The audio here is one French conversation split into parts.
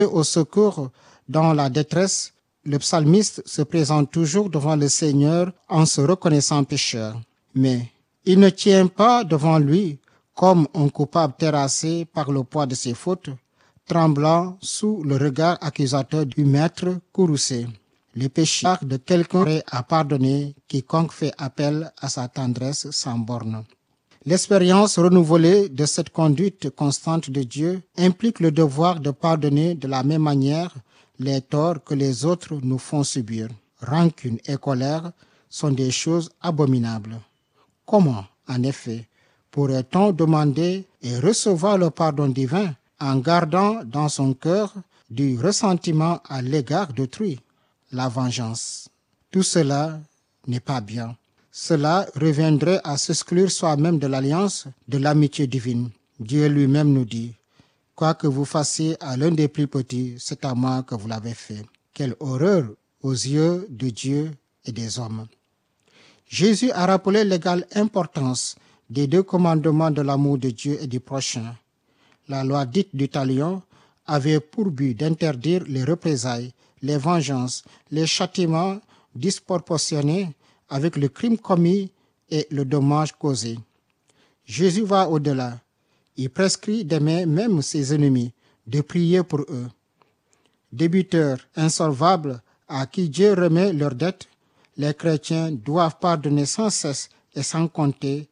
Au secours dans la détresse, le psalmiste se présente toujours devant le Seigneur en se reconnaissant pécheur. Mais il ne tient pas devant lui comme un coupable terrassé par le poids de ses fautes, tremblant sous le regard accusateur du maître courroucé. Le péché de quelqu'un prêt à pardonner quiconque fait appel à sa tendresse sans borne. L'expérience renouvelée de cette conduite constante de Dieu implique le devoir de pardonner de la même manière les torts que les autres nous font subir. Rancune et colère sont des choses abominables. Comment, en effet, pourrait-on demander et recevoir le pardon divin en gardant dans son cœur du ressentiment à l'égard d'autrui? La vengeance. Tout cela n'est pas bien. Cela reviendrait à s'exclure soi-même de l'alliance, de l'amitié divine. Dieu lui-même nous dit, « Quoi que vous fassiez à l'un des plus petits, c'est à moi que vous l'avez fait. » Quelle horreur aux yeux de Dieu et des hommes. Jésus a rappelé l'égale importance des deux commandements de l'amour de Dieu et du prochain. La loi dite du talion avait pour but d'interdire les représailles, les vengeances, les châtiments disproportionnés avec le crime commis et le dommage causé. Jésus va au-delà. Il prescrit d'aimer même ses ennemis, de prier pour eux. Débiteurs insolvables à qui Dieu remet leurs dettes, les chrétiens doivent pardonner sans cesse et sans compter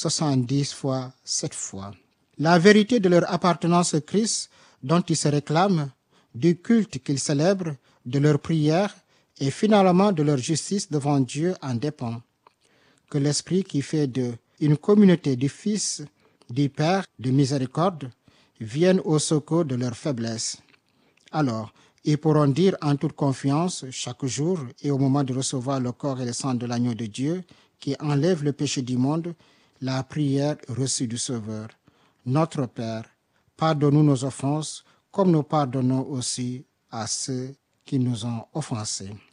70 fois 7 fois. La vérité de leur appartenance au Christ dont ils se réclament, du culte qu'ils célèbrent, de leur prière et finalement de leur justice devant Dieu en dépend. Que l'Esprit qui fait d'eux une communauté du Fils, du Père, de miséricorde, vienne au secours de leur faiblesse. Alors, ils pourront dire en toute confiance, chaque jour et au moment de recevoir le corps et le sang de l'agneau de Dieu, qui enlève le péché du monde, la prière reçue du Sauveur. Notre Père, pardonne-nous nos offenses, comme nous pardonnons aussi à ceux qui nous ont offensés.